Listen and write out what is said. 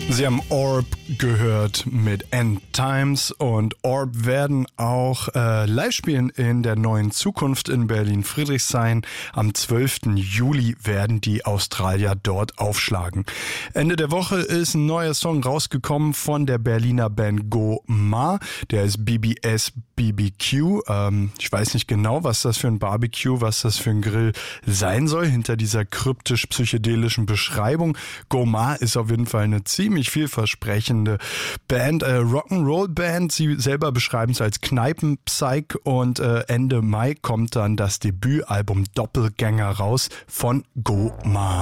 Sie haben Orb gehört mit End Times und Orb werden auch live spielen in der Neuen Zukunft in Berlin-Friedrichshain. Am 12. Juli werden die Australier dort aufschlagen. Ende der Woche ist ein neuer Song rausgekommen von der Berliner Band Go Ma. Der ist BBS BBQ. Ich weiß nicht genau, was das für ein Barbecue, was das für ein Grill sein soll, hinter dieser kryptisch-psychedelischen Beschreibung. Go Ma ist auf jeden Fall eine ziemlich vielversprechende Band, Rock'n'Roll-Band. Sie selber beschreiben es als Kneipen-Psych und Ende Mai kommt dann das Debütalbum Doppelgänger raus von Go Ma.